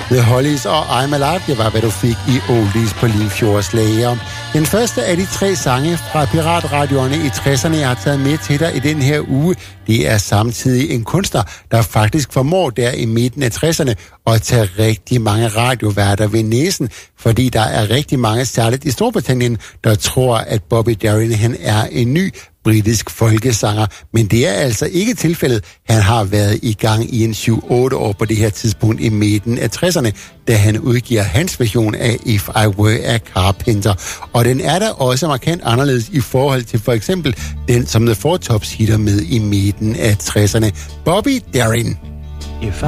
The Hollies og I'm Alive, det var, hvad du fik i Oldies på Limfjordslager. Den første af de 3 sange fra piratradioerne i 60'erne, jeg har taget med til dig i den her uge, det er samtidig en kunstner, der faktisk formår der i midten af 60'erne at tage rigtig mange radioværter ved næsen, fordi der er rigtig mange, særligt i Storbritannien, der tror, at Bobby Darin han er en ny britisk folkesanger, men det er altså ikke tilfældet. Han har været i gang i en 7-8 år på det her tidspunkt i midten af 60'erne, da han udgiver hans version af If I Were a Carpenter. Og den er der også markant anderledes i forhold til for eksempel den, som The Four Tops hitter med i midten af 60'erne. Bobby Darin. If